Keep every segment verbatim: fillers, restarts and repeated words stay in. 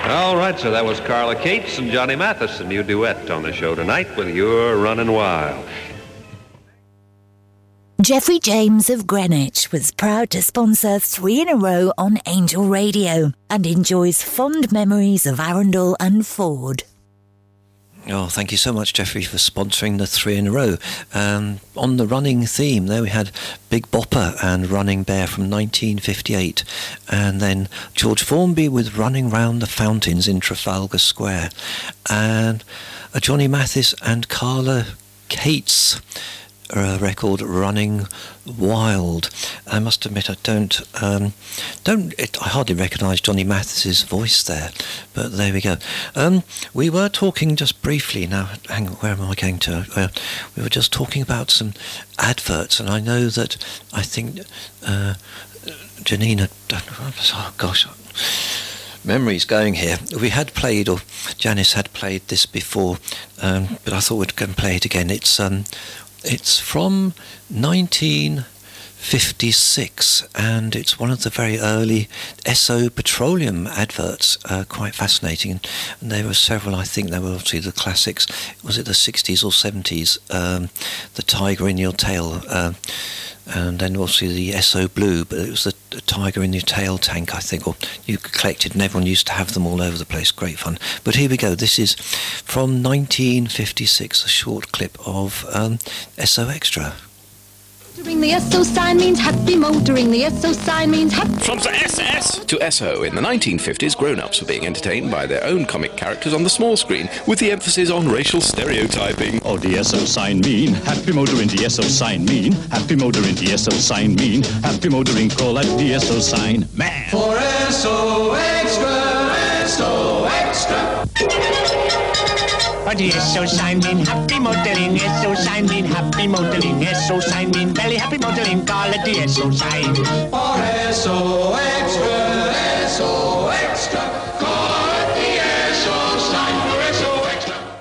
All right, so that was Carla Cates and Johnny Mathis, a new duet on the show tonight with You're Running Wild. Geoffrey James of Greenwich was proud to sponsor Three in a Row on Angel Radio and enjoys fond memories of Arundel and Ford. Oh, thank you so much, Geoffrey, for sponsoring the Three in a Row. Um, on the running theme, there we had Big Bopper and Running Bear from nineteen fifty-eight, and then George Formby with Running Round the Fountains in Trafalgar Square, and uh, Johnny Mathis and Carla Cates, a record Running Wild. I must admit, I don't, um, don't. It, I hardly recognise Johnny Mathis's voice there, but there we go. Um, we were talking just briefly. Now, hang on, where am I going to? Uh, we were just talking about some adverts, and I know that I think uh, Janine had done. Oh gosh. Memory's going here. We had played, or Janice had played this before, um, but I thought we'd go and play it again. It's um, It's from nineteen fifty-six, and it's one of the very early Esso Petroleum adverts, uh, quite fascinating. And there were several, I think there were obviously the classics. Was it the sixties or seventies? Um, the Tiger in Your Tail, uh, and then obviously the Esso Blue, but it was the, the Tiger in Your Tail tank, I think, or you collected, and everyone used to have them all over the place. Great fun. But here we go. This is from nineteen fifty-six, a short clip of um, Esso Extra. Motoring the Esso sign means happy motoring. The Esso sign means happy. From the S S to Esso, in the nineteen fifties, grown-ups were being entertained by their own comic characters on the small screen, with the emphasis on racial stereotyping. Oh, the Esso sign mean happy motoring. The Esso sign mean happy motoring. The Esso sign mean happy motoring. Call that the Esso sign man. For Esso Extra, Esso Extra. For the Esso sign mean happy motoring, Esso sign mean happy motoring, Esso sign mean very happy motoring, call it the Esso sign. For Esso Extra, Esso Extra, call it the Esso sign, for Esso Extra.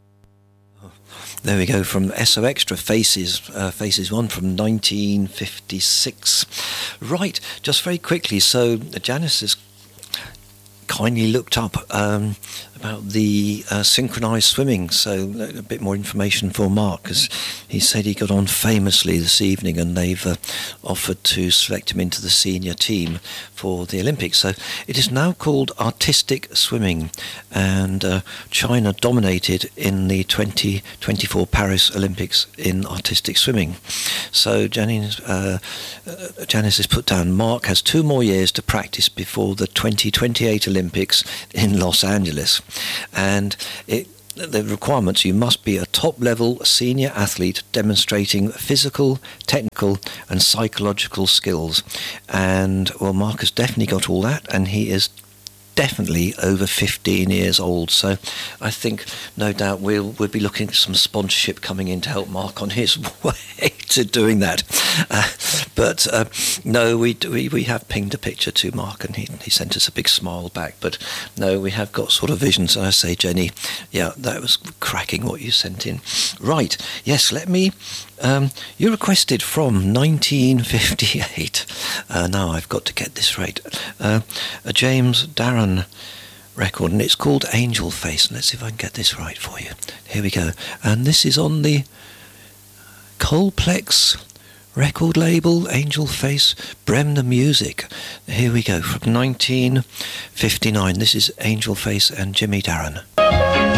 There we go, from Esso Extra, Faces, uh, Faces one from nineteen fifty-six. Right, just very quickly, so Janice has kindly looked up um, about the uh, synchronised swimming, so a bit more information for Mark, because he said he got on famously this evening, and they've uh, offered to select him into the senior team for the Olympics. So it is now called artistic swimming, and uh, China dominated in the twenty twenty-four Paris Olympics in artistic swimming. So Janice, uh, uh, Janice has put down, Mark has two more years to practice before the twenty twenty-eight Olympics in Los Angeles. And it, the requirements, you must be a top-level senior athlete demonstrating physical, technical and psychological skills. And, well, Mark has definitely got all that, and he is definitely over fifteen years old, so I think no doubt we'll we'll be looking at some sponsorship coming in to help Mark on his way to doing that. Uh, but uh, no, we, we we have pinged a picture to Mark, and he he sent us a big smile back. But no, we have got sort of visions. And I say, Jenny, yeah, that was cracking what you sent in. Right, yes, let me. Um, you requested from nineteen fifty-eight. Uh, now I've got to get this right. Uh, a James Darren record, and it's called Angel Face. And let's see if I can get this right for you. Here we go. And this is on the Colplex record label, Angel Face, Bremner Music. Here we go, from nineteen fifty-nine. This is Angel Face and Jimmy Darren.